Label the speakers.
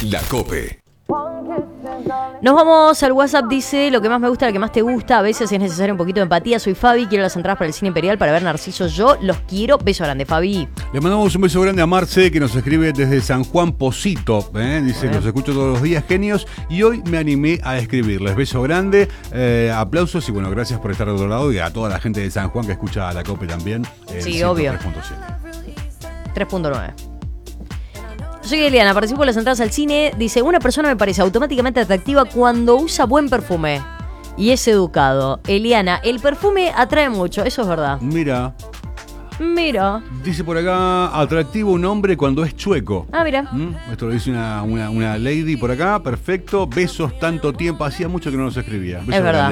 Speaker 1: La COPE.
Speaker 2: Nos vamos al WhatsApp, dice: lo que más me gusta, lo que más te gusta. A veces es necesario un poquito de empatía. Soy Fabi, quiero las entradas para el Cine Imperial para ver Narciso. Yo los quiero. Beso grande, Fabi.
Speaker 3: Le mandamos un beso grande a Marce, que nos escribe desde San Juan Pocito. Dice: los escucho todos los días, genios, y hoy me animé a escribirles. Beso grande, aplausos y bueno, gracias por estar de otro lado, y a toda la gente de San Juan que escucha a la COPE también.
Speaker 2: Sí, obvio. 3.9. Soy Eliana, participo en las entradas al cine. Dice: una persona me parece automáticamente atractiva cuando usa buen perfume y es educado. Eliana, el perfume atrae mucho, eso es verdad.
Speaker 3: Mira. Dice por acá: atractivo un hombre cuando es chueco.
Speaker 2: Ah, mira.
Speaker 3: Esto lo dice una lady por acá. Perfecto. Besos tanto tiempo. Hacía mucho que no nos escribía. Besos
Speaker 2: es verdad.
Speaker 3: Grandes.